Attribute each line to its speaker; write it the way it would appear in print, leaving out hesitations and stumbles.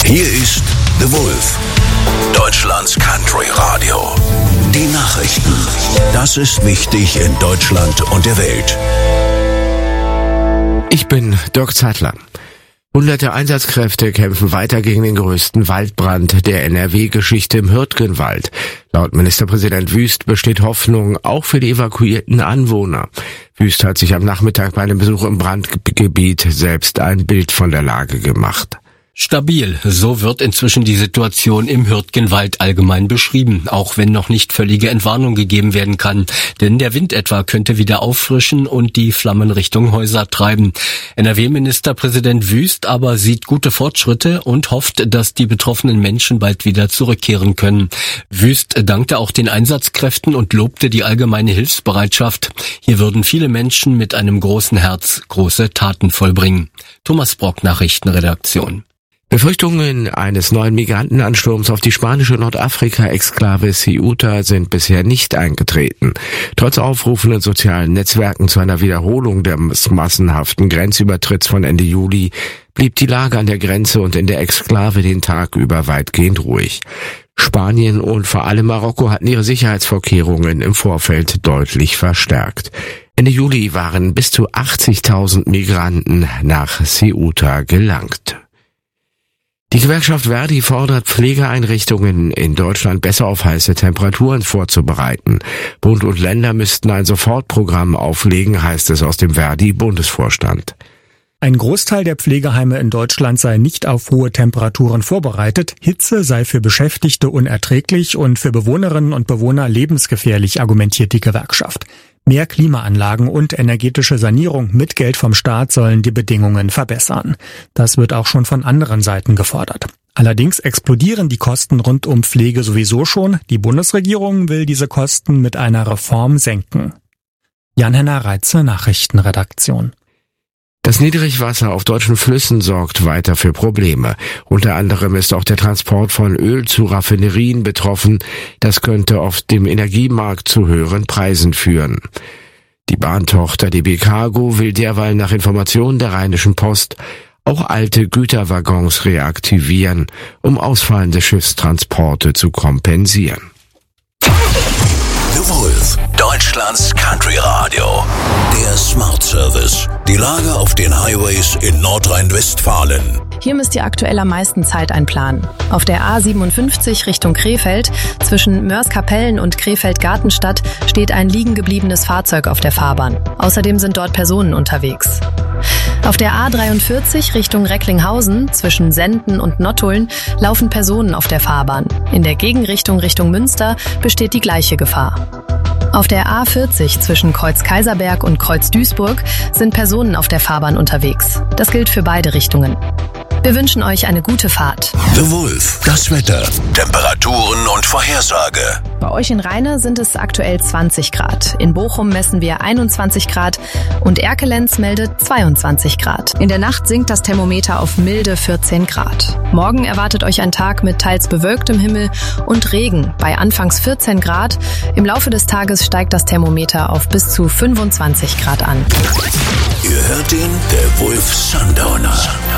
Speaker 1: Hier ist The Wolf, Deutschlands Country Radio. Die Nachrichten. Das ist wichtig in Deutschland und der Welt.
Speaker 2: Ich bin Dirk Zeitler. Hunderte Einsatzkräfte kämpfen weiter gegen den größten Waldbrand der NRW-Geschichte im Hürtgenwald. Laut Ministerpräsident Wüst besteht Hoffnung auch für die evakuierten Anwohner. Wüst hat sich am Nachmittag bei einem Besuch im Brandgebiet selbst ein Bild von der Lage gemacht.
Speaker 3: Stabil, so wird inzwischen die Situation im Hürtgenwald allgemein beschrieben, auch wenn noch nicht völlige Entwarnung gegeben werden kann. Denn der Wind etwa könnte wieder auffrischen und die Flammen Richtung Häuser treiben. NRW-Ministerpräsident Wüst aber sieht gute Fortschritte und hofft, dass die betroffenen Menschen bald wieder zurückkehren können. Wüst dankte auch den Einsatzkräften und lobte die allgemeine Hilfsbereitschaft. Hier würden viele Menschen mit einem großen Herz große Taten vollbringen. Thomas Brock, Nachrichtenredaktion.
Speaker 2: Befürchtungen eines neuen Migrantenansturms auf die spanische Nordafrika-Exklave Ceuta sind bisher nicht eingetreten. Trotz Aufrufen in sozialen Netzwerken zu einer Wiederholung des massenhaften Grenzübertritts von Ende Juli blieb die Lage an der Grenze und in der Exklave den Tag über weitgehend ruhig. Spanien und vor allem Marokko hatten ihre Sicherheitsvorkehrungen im Vorfeld deutlich verstärkt. Ende Juli waren bis zu 80.000 Migranten nach Ceuta gelangt. Die Gewerkschaft Verdi fordert Pflegeeinrichtungen in Deutschland besser auf heiße Temperaturen vorzubereiten. Bund und Länder müssten ein Sofortprogramm auflegen, heißt es aus dem Verdi-Bundesvorstand.
Speaker 4: Ein Großteil der Pflegeheime in Deutschland sei nicht auf hohe Temperaturen vorbereitet. Hitze sei für Beschäftigte unerträglich und für Bewohnerinnen und Bewohner lebensgefährlich, argumentiert die Gewerkschaft. Mehr Klimaanlagen und energetische Sanierung mit Geld vom Staat sollen die Bedingungen verbessern. Das wird auch schon von anderen Seiten gefordert. Allerdings explodieren die Kosten rund um Pflege sowieso schon. Die Bundesregierung will diese Kosten mit einer Reform senken. Jan-Henner Reitze, Nachrichtenredaktion.
Speaker 2: Das Niedrigwasser auf deutschen Flüssen sorgt weiter für Probleme. Unter anderem ist auch der Transport von Öl zu Raffinerien betroffen. Das könnte auf dem Energiemarkt zu höheren Preisen führen. Die Bahntochter DB Cargo will derweil nach Informationen der Rheinischen Post auch alte Güterwaggons reaktivieren, um ausfallende Schiffstransporte zu kompensieren.
Speaker 1: The Wolf, Deutschlands Country Radio. Der Smart Service. Die Lage auf den Highways in Nordrhein-Westfalen.
Speaker 5: Hier müsst ihr aktuell am meisten Zeit einplanen. Auf der A57 Richtung Krefeld, zwischen Mörs-Kapellen und Krefeld-Gartenstadt, steht ein liegen gebliebenes Fahrzeug auf der Fahrbahn. Außerdem sind dort Personen unterwegs. Auf der A43 Richtung Recklinghausen, zwischen Senden und Nottuln, laufen Personen auf der Fahrbahn. In der Gegenrichtung Richtung Münster besteht die gleiche Gefahr. Auf der A40 zwischen Kreuz-Kaiserberg und Kreuz-Duisburg sind Personen auf der Fahrbahn unterwegs. Das gilt für beide Richtungen. Wir wünschen euch eine gute Fahrt.
Speaker 1: The Wolf, das Wetter, Temperaturen und Vorhersage.
Speaker 5: Bei euch in Rheine sind es aktuell 20 Grad. In Bochum messen wir 21 Grad und Erkelenz meldet 22 Grad. In der Nacht sinkt das Thermometer auf milde 14 Grad. Morgen erwartet euch ein Tag mit teils bewölktem Himmel und Regen bei anfangs 14 Grad. Im Laufe des Tages steigt das Thermometer auf bis zu 25 Grad an.
Speaker 1: Ihr hört ihn, der Wolf Sundowner.